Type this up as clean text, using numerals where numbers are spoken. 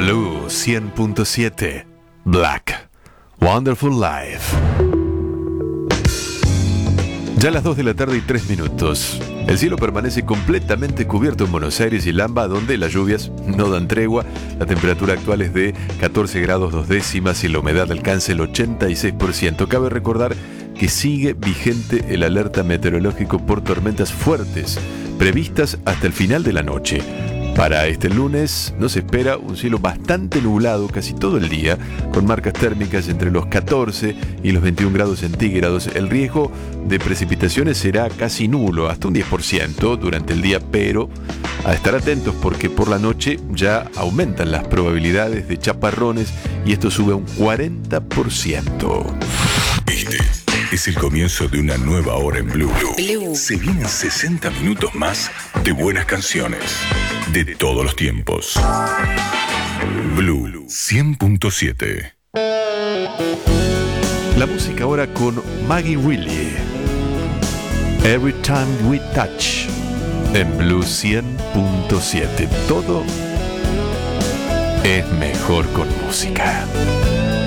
Blue 100.7 Black Wonderful Life. Ya a las 2 de la tarde y 3 minutos. El cielo permanece completamente cubierto en Buenos Aires y Lamba, donde las lluvias no dan tregua. La temperatura actual es de 14 grados 2 décimas y la humedad alcanza el 86%. Cabe recordar que sigue vigente el alerta meteorológico por tormentas fuertes, previstas hasta el final de la noche. Para este lunes nos espera un cielo bastante nublado casi todo el día, con marcas térmicas entre los 14 y los 21 grados centígrados. El riesgo de precipitaciones será casi nulo, hasta un 10% durante el día, pero a estar atentos porque por la noche ya aumentan las probabilidades de chaparrones y esto sube a un 40%. Este es el comienzo de una nueva hora en Blue. Se vienen 60 minutos más de buenas canciones de todos los tiempos. Blue 100.7. La música ahora con Maggie Reilly. Every Time We Touch en Blue 100.7. Todo es mejor con música.